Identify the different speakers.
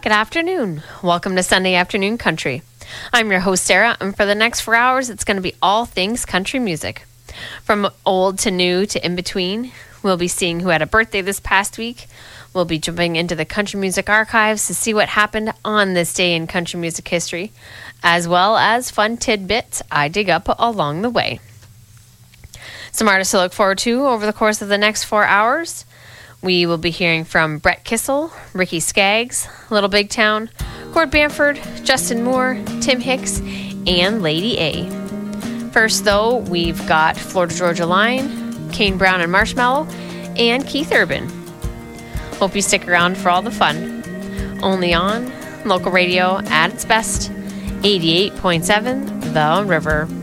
Speaker 1: Good afternoon. Welcome to Sunday Afternoon Country. I'm your host, Sarah, and for the next 4 hours, it's going to be all things country music. From old to new to in between, we'll be seeing who had a birthday this past week. We'll be jumping into the country music archives to see what happened on this day in country music history, as well as fun tidbits I dig up along the way. Some artists to look forward to over the course of the next 4 hours. We will be hearing from Brett Kissel, Ricky Skaggs, Little Big Town, Gord Bamford, Justin Moore, Tim Hicks, and Lady A. First, though, we've got Florida Georgia Line, Kane Brown and Marshmallow, and Keith Urban. Hope you stick around for all the fun. Only on local radio at its best, 88.7 The River.